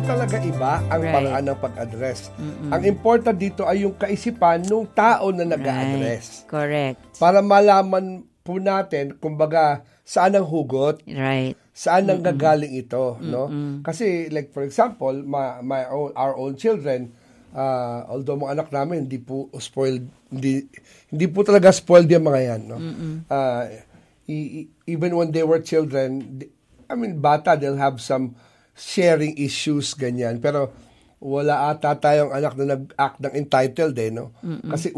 talaga iba ang paraan ng pag-address. Ang important dito ay yung kaisipan ng tao na nag-a-address. Correct. Para malaman po natin, kumbaga, saan ang hugot, saan ang gagaling ito, no? Kasi, like for example, our own children, although mga anak namin, hindi po spoiled, hindi po talaga spoiled yung mga yan, no? Even when they were children, bata, they'll have some sharing issues, ganyan. Pero wala ata tayong anak na nag-act ng entitled, no? Kasi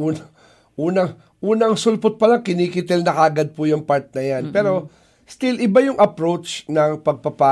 unang sulpot pa lang, kinikitil na kagad po yung part na yan. Pero still, iba yung approach ng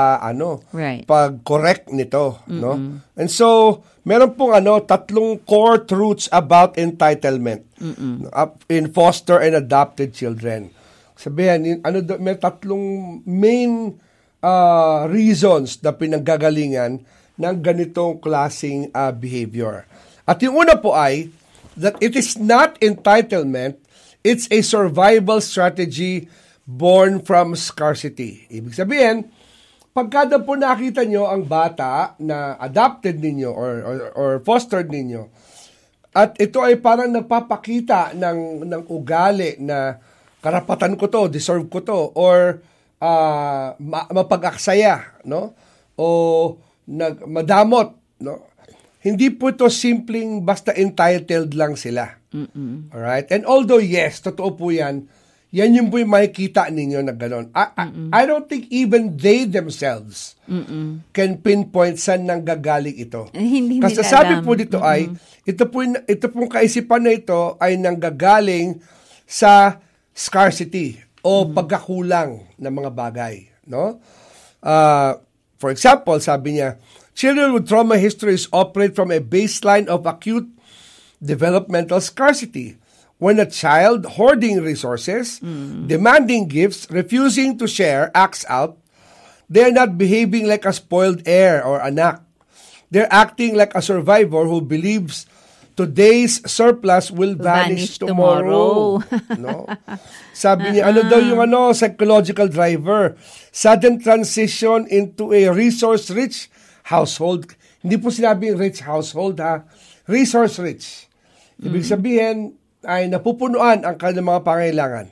pag-correct nito, no? And so, meron pong 3 core truths about entitlement in foster and adopted children. Sabihin, may 3 main reasons na pinanggagalingan ng ganitong klaseng behavior. At yung una po ay that it is not entitlement, it's a survival strategy born from scarcity. Ibig sabihin, pagkada po nakita nyo ang bata na adopted ninyo or fostered ninyo, at ito ay parang nagpapakita ng ugali na karapatan ko to, deserve ko to, or mapag-aksaya, no? O madamot, no? Hindi po ito simpleng basta entitled lang sila. Alright? And although yes, totoo po yan yung po yung makikita ninyo na gano'n. I don't think even they themselves can pinpoint saan nang gagaling ito. Kasi sabi po dito ay, ito pong kaisipan na ito ay nanggagaling sa scarcity o pagkakulang ng mga bagay, no? For example, sabi niya, children with trauma histories operate from a baseline of acute developmental scarcity. When a child hoarding resources, demanding gifts, refusing to share, acts out, they're not behaving like a spoiled heir or anak. They're acting like a survivor who believes today's surplus will vanish tomorrow. No? Sabi niya, daw yung psychological driver? Sudden transition into a resource-rich household. Hindi po sinabing rich household, ha? Resource-rich. Ibig sabihin, ay napupunuan ang kanilang mga pangailangan.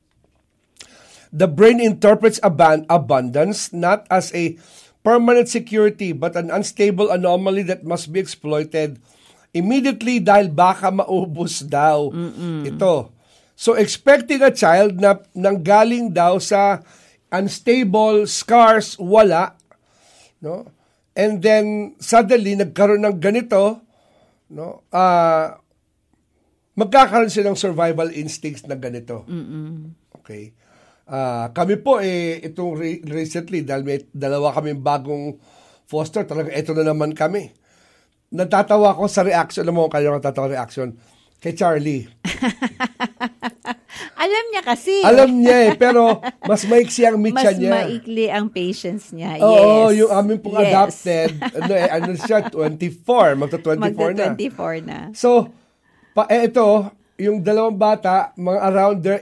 The brain interprets abundance not as a permanent security but an unstable anomaly that must be exploited immediately dahil baka maubos daw ito. So expecting a child na nanggaling daw sa unstable, scarce, wala, no? And then suddenly nagkaroon ng ganito, no? Magkakaroon silang survival instincts na ganito. Okay. Kami po itong recently dahil may 2 kaming bagong foster, talaga ito na naman kami. Natatawa ko sa reaction, alam mo kung kaya natatawa reaction kay Charlie. Alam niya kasi. Alam niya pero mas maiksi ang mitya niya. Mas maikli ang patience niya. Oo, yung aming pong adopted, siya, 24, magta-24 na. Magta-24 na. So, ito, yung 2 bata, mga around their